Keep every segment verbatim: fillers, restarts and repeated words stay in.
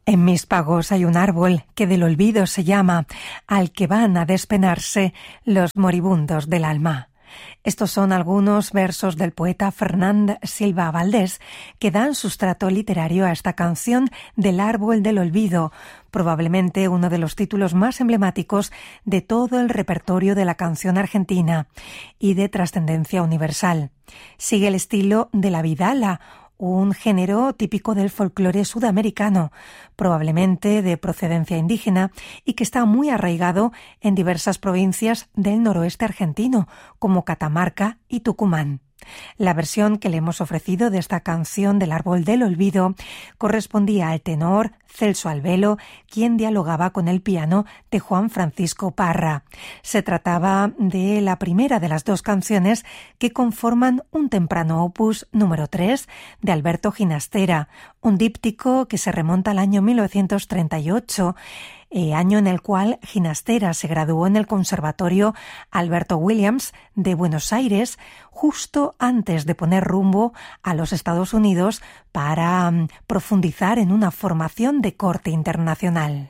En mis pagos hay un árbol que del olvido se llama, al que van a despenarse los moribundos del alma. Estos son algunos versos del poeta Fernand Silva Valdés que dan sustrato literario a esta canción del árbol del olvido, probablemente uno de los títulos más emblemáticos de todo el repertorio de la canción argentina y de trascendencia universal. Sigue el estilo de la vidala, un género típico del folclore sudamericano, probablemente de procedencia indígena y que está muy arraigado en diversas provincias del noroeste argentino, como Catamarca y Tucumán. La versión que le hemos ofrecido de esta canción del árbol del olvido correspondía al tenor Celso Albelo, quien dialogaba con el piano de Juan Francisco Parra. Se trataba de la primera de las dos canciones que conforman un temprano opus número tres de Alberto Ginastera, un díptico que se remonta al año mil novecientos treinta y ocho, Eh, año en el cual Ginastera se graduó en el Conservatorio Alberto Williams de Buenos Aires, justo antes de poner rumbo a los Estados Unidos para um, profundizar en una formación de corte internacional.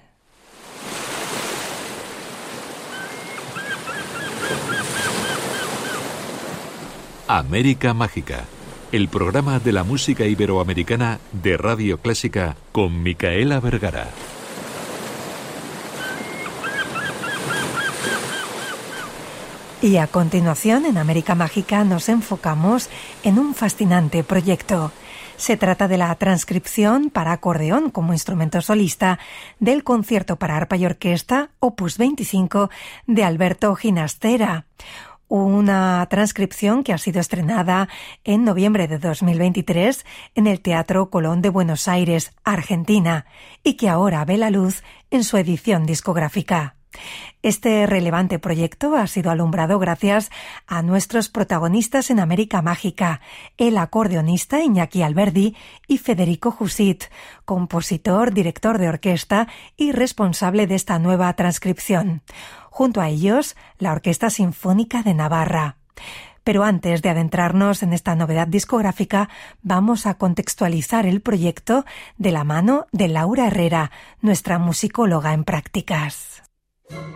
América Mágica, el programa de la música iberoamericana de Radio Clásica con Micaela Vergara. Y a continuación, en América Mágica, nos enfocamos en un fascinante proyecto. Se trata de la transcripción para acordeón como instrumento solista del concierto para arpa y orquesta opus veinticinco de Alberto Ginastera. Una transcripción que ha sido estrenada en noviembre de dos mil veintitrés en el Teatro Colón de Buenos Aires, Argentina, y que ahora ve la luz en su edición discográfica. Este relevante proyecto ha sido alumbrado gracias a nuestros protagonistas en América Mágica, el acordeonista Iñaki Alberdi y Federico Jusit, compositor, director de orquesta y responsable de esta nueva transcripción. Junto a ellos, la Orquesta Sinfónica de Navarra. Pero antes de adentrarnos en esta novedad discográfica, vamos a contextualizar el proyecto de la mano de Laura Herrera, nuestra musicóloga en prácticas.